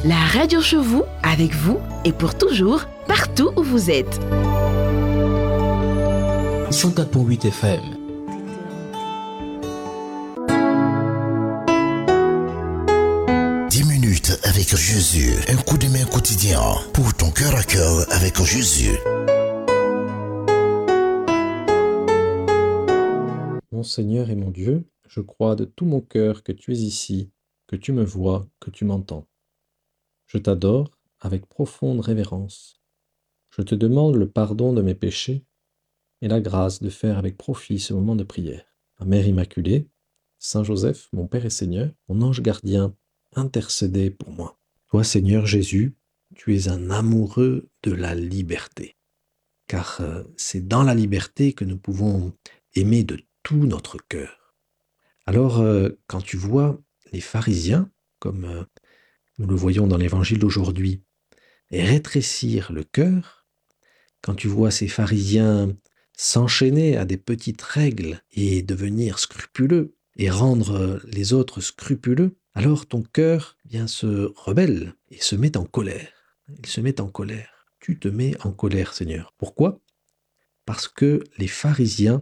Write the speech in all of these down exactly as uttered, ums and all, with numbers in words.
La radio chez vous, avec vous et pour toujours, partout où vous êtes. cent quatre virgule huit F M. dix minutes avec Jésus, un coup de main quotidien pour ton cœur à cœur avec Jésus. Mon Seigneur et mon Dieu, je crois de tout mon cœur que tu es ici, que tu me vois, que tu m'entends. Je t'adore avec profonde révérence. Je te demande le pardon de mes péchés et la grâce de faire avec profit ce moment de prière. Ma Mère Immaculée, Saint Joseph, mon Père et Seigneur, mon ange gardien, intercédez pour moi. Toi, Seigneur Jésus, tu es un amoureux de la liberté. Car euh, c'est dans la liberté que nous pouvons aimer de tout notre cœur. Alors, euh, quand tu vois les pharisiens, comme euh, nous le voyons dans l'évangile d'aujourd'hui, rétrécir le cœur, quand tu vois ces pharisiens s'enchaîner à des petites règles et devenir scrupuleux et rendre les autres scrupuleux, alors ton cœur vient se rebelle et se met en colère. Il se met en colère. Tu te mets en colère, Seigneur. Pourquoi ? Parce que les pharisiens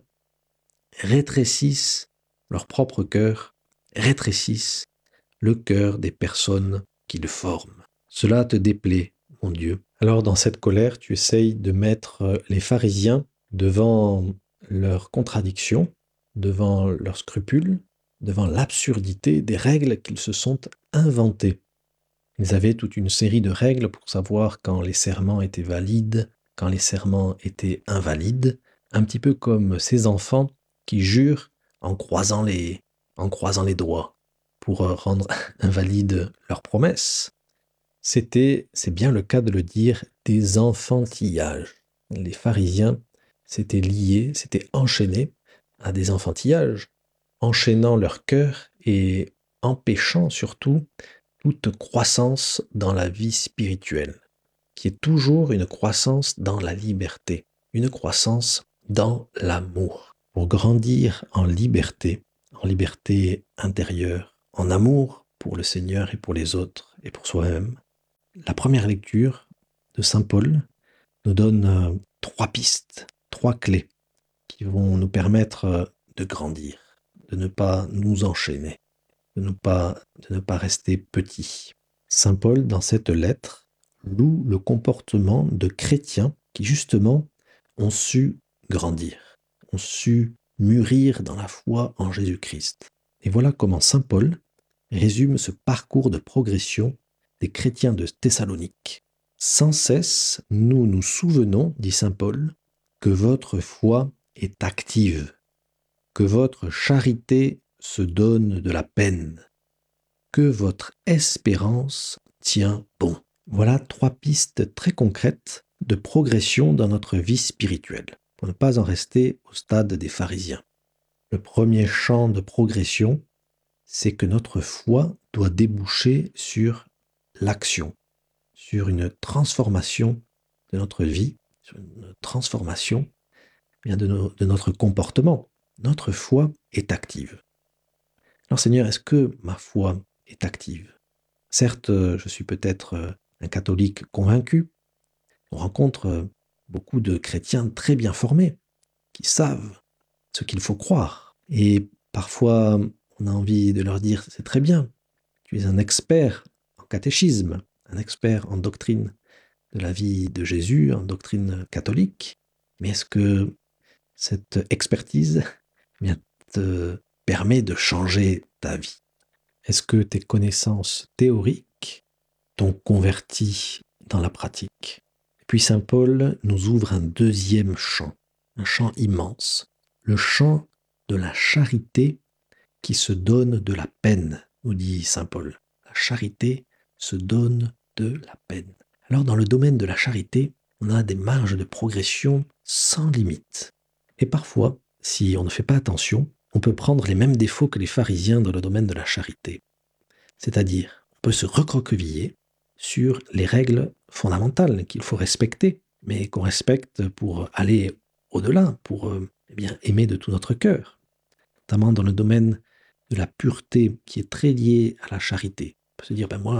rétrécissent leur propre cœur, rétrécissent le cœur des personnes qui le forment. Cela te déplaît, mon Dieu. Alors dans cette colère, tu essayes de mettre les pharisiens devant leurs contradictions, devant leurs scrupules, devant l'absurdité des règles qu'ils se sont inventées. Ils avaient toute une série de règles pour savoir quand les serments étaient valides, quand les serments étaient invalides, un petit peu comme ces enfants qui jurent en croisant les, en croisant les doigts pour rendre invalides leurs promesses. C'était, c'est bien le cas de le dire, des enfantillages. Les pharisiens s'étaient liés, s'étaient enchaînés à des enfantillages, enchaînant leur cœur et empêchant surtout toute croissance dans la vie spirituelle, qui est toujours une croissance dans la liberté, une croissance dans l'amour. Pour grandir en liberté, en liberté intérieure, en amour pour le Seigneur et pour les autres et pour soi-même, la première lecture de Saint Paul nous donne euh, trois pistes, trois clés qui vont nous permettre euh, de grandir, de ne pas nous enchaîner, de ne pas, de ne pas rester petits. Saint Paul, dans cette lettre, loue le comportement de chrétiens qui, justement, ont su grandir, ont su mûrir dans la foi en Jésus-Christ. Et voilà comment Saint Paul résume ce parcours de progression des chrétiens de Thessalonique. Sans cesse, nous nous souvenons, dit Saint Paul, que votre foi est active, que votre charité se donne de la peine, que votre espérance tient bon. Voilà trois pistes très concrètes de progression dans notre vie spirituelle, pour ne pas en rester au stade des pharisiens. Le premier champ de progression, c'est que notre foi doit déboucher sur l'action, sur une transformation de notre vie, sur une transformation bien de, nos, de notre comportement. Notre foi est active. Alors Seigneur, est-ce que ma foi est active ? Certes, je suis peut-être un catholique convaincu. On rencontre beaucoup de chrétiens très bien formés, qui savent ce qu'il faut croire. Et parfois, on a envie de leur dire, c'est très bien, tu es un expert en catéchisme, un expert en doctrine de la vie de Jésus, en doctrine catholique, mais est-ce que cette expertise eh bien, te permet de changer ta vie ? Est-ce que tes connaissances théoriques t'ont converti dans la pratique ? Et puis Saint Paul nous ouvre un deuxième champ, un champ immense, le champ de la charité qui se donne de la peine, nous dit Saint Paul. La charité se donne de la peine. Alors dans le domaine de la charité, on a des marges de progression sans limite. Et parfois, si on ne fait pas attention, on peut prendre les mêmes défauts que les pharisiens dans le domaine de la charité. C'est-à-dire, on peut se recroqueviller sur les règles fondamentales qu'il faut respecter, mais qu'on respecte pour aller au-delà, pour euh, eh bien, aimer de tout notre cœur. Notamment dans le domaine de la pureté qui est très lié à la charité. On peut se dire, ben moi,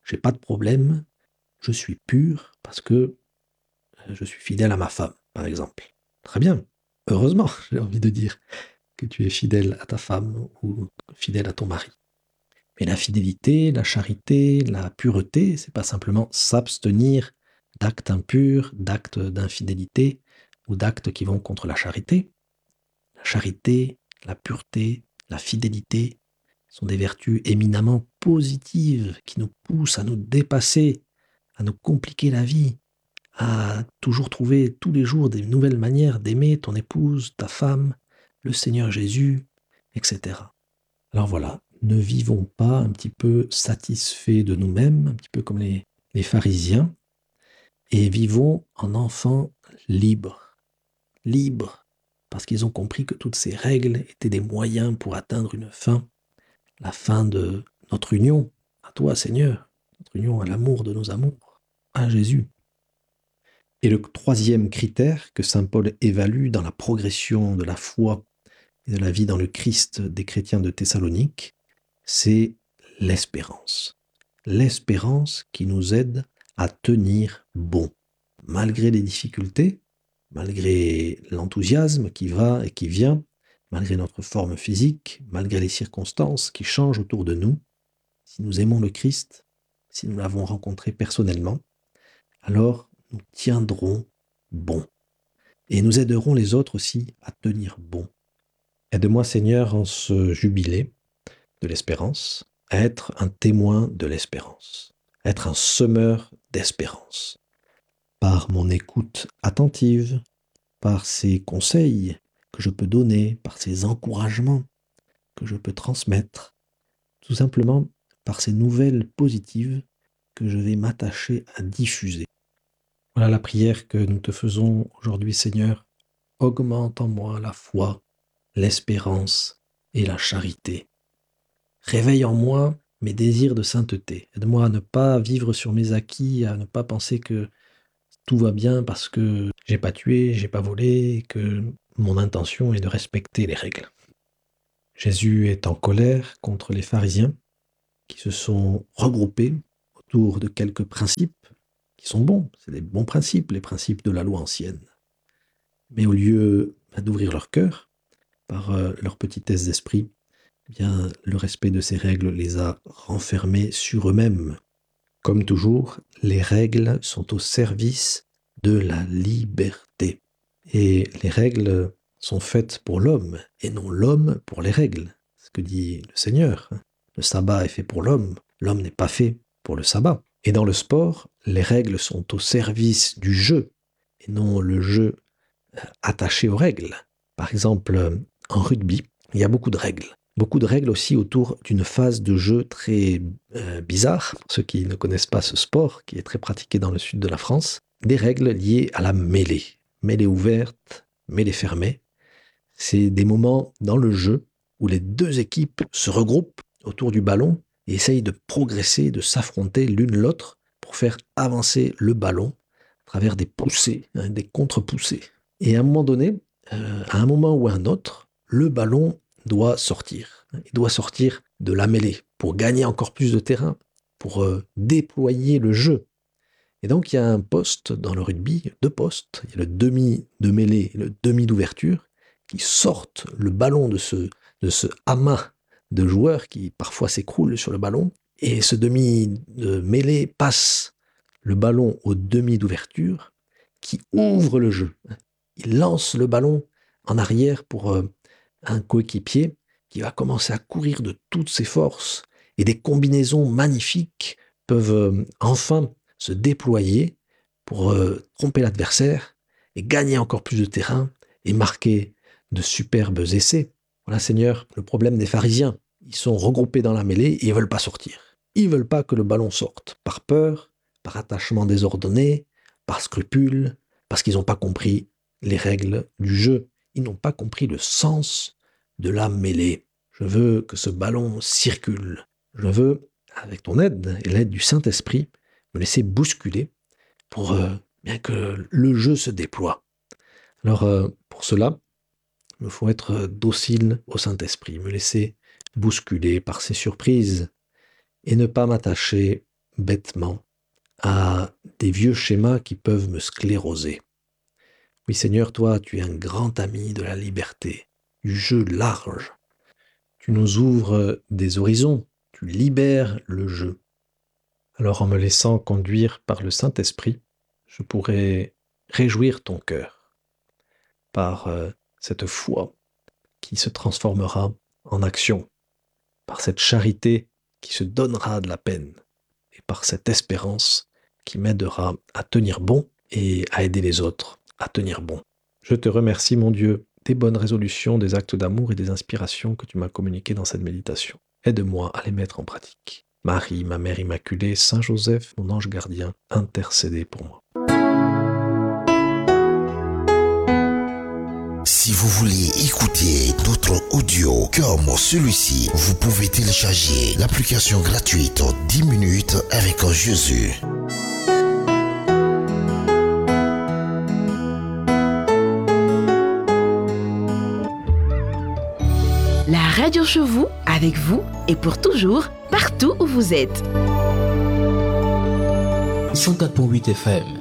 j'ai pas de problème, je suis pur parce que je suis fidèle à ma femme, par exemple. Très bien, heureusement, j'ai envie de dire, que tu es fidèle à ta femme ou fidèle à ton mari. Mais la fidélité, la charité, la pureté, c'est pas simplement s'abstenir d'actes impurs, d'actes d'infidélité ou d'actes qui vont contre la charité. La charité, la pureté, la fidélité sont des vertus éminemment positives qui nous poussent à nous dépasser, à nous compliquer la vie, à toujours trouver tous les jours des nouvelles manières d'aimer ton épouse, ta femme, le Seigneur Jésus, et cetera. Alors voilà, ne vivons pas un petit peu satisfaits de nous-mêmes, un petit peu comme les, les pharisiens, et vivons en enfants libres. Libres, parce qu'ils ont compris que toutes ces règles étaient des moyens pour atteindre une fin, la fin de notre union à toi, Seigneur, notre union à l'amour de nos amours, à Jésus. Et le troisième critère que saint Paul évalue dans la progression de la foi et de la vie dans le Christ des chrétiens de Thessalonique, c'est l'espérance. L'espérance qui nous aide à tenir bon, malgré les difficultés, malgré l'enthousiasme qui va et qui vient, malgré notre forme physique, malgré les circonstances qui changent autour de nous. Si nous aimons le Christ, si nous l'avons rencontré personnellement, alors nous tiendrons bon. Et nous aiderons les autres aussi à tenir bon. Aide-moi, Seigneur, en ce jubilé de l'espérance, à être un témoin de l'espérance, à être un semeur d'espérance. Par mon écoute attentive, par ces conseils que je peux donner, par ces encouragements que je peux transmettre, tout simplement par ces nouvelles positives que je vais m'attacher à diffuser. Voilà la prière que nous te faisons aujourd'hui, Seigneur. Augmente en moi la foi, l'espérance et la charité. Réveille en moi mes désirs de sainteté. Aide-moi à ne pas vivre sur mes acquis, à ne pas penser que tout va bien parce que j'ai pas tué, j'ai pas volé, et que mon intention est de respecter les règles. Jésus est en colère contre les pharisiens qui se sont regroupés autour de quelques principes qui sont bons. C'est des bons principes, les principes de la loi ancienne. Mais au lieu d'ouvrir leur cœur par euh, leur petitesse d'esprit, eh bien, le respect de ces règles les a renfermés sur eux-mêmes. Comme toujours, les règles sont au service de la liberté. Et les règles sont faites pour l'homme, et non l'homme pour les règles. C'est ce que dit le Seigneur. Le sabbat est fait pour l'homme, l'homme n'est pas fait pour le sabbat. Et dans le sport, les règles sont au service du jeu, et non le jeu attaché aux règles. Par exemple, en rugby, il y a beaucoup de règles. Beaucoup de règles aussi autour d'une phase de jeu très euh, bizarre, pour ceux qui ne connaissent pas ce sport, qui est très pratiqué dans le sud de la France. Des règles liées à la mêlée. Mêlée ouverte, mêlée fermée. C'est des moments dans le jeu où les deux équipes se regroupent autour du ballon et essayent de progresser, de s'affronter l'une l'autre pour faire avancer le ballon à travers des poussées, hein, des contre-poussées. Et à un moment donné, euh, à un moment ou à un autre, le ballon doit sortir. Il doit sortir de la mêlée pour gagner encore plus de terrain, pour euh, déployer le jeu. Et donc il y a un poste dans le rugby, deux postes, il y a le demi de mêlée et le demi d'ouverture, qui sortent le ballon de ce, de ce amas de joueurs qui parfois s'écroulent sur le ballon, et ce demi de mêlée passe le ballon au demi d'ouverture, qui ouvre le jeu. Il lance le ballon en arrière pour euh, un coéquipier qui va commencer à courir de toutes ses forces, et des combinaisons magnifiques peuvent euh, enfin se déployer pour euh, tromper l'adversaire et gagner encore plus de terrain et marquer de superbes essais. Voilà, Seigneur, le problème des pharisiens. Ils sont regroupés dans la mêlée et ils ne veulent pas sortir. Ils ne veulent pas que le ballon sorte, par peur, par attachement désordonné, par scrupule, parce qu'ils n'ont pas compris les règles du jeu. Ils n'ont pas compris le sens de la mêlée. Je veux que ce ballon circule. Je veux, avec ton aide et l'aide du Saint-Esprit, me laisser bousculer pour euh, bien que le jeu se déploie. Alors, euh, pour cela, il me faut être docile au Saint-Esprit, me laisser bousculer par ses surprises et ne pas m'attacher bêtement à des vieux schémas qui peuvent me scléroser. Oui Seigneur, toi, tu es un grand ami de la liberté, du jeu large. Tu nous ouvres des horizons, tu libères le jeu. Alors en me laissant conduire par le Saint-Esprit, je pourrai réjouir ton cœur par euh, cette foi qui se transformera en action, par cette charité qui se donnera de la peine et par cette espérance qui m'aidera à tenir bon et à aider les autres à tenir bon. Je te remercie, mon Dieu, des bonnes résolutions, des actes d'amour et des inspirations que tu m'as communiquées dans cette méditation. Aide-moi à les mettre en pratique. Marie, ma mère immaculée, Saint Joseph, mon ange gardien, intercédez pour moi. Si vous voulez écouter d'autres audios comme celui-ci, vous pouvez télécharger l'application gratuite dix minutes avec Jésus. La radio chez vous, avec vous et pour toujours, partout où vous êtes. cent quatre virgule huit F M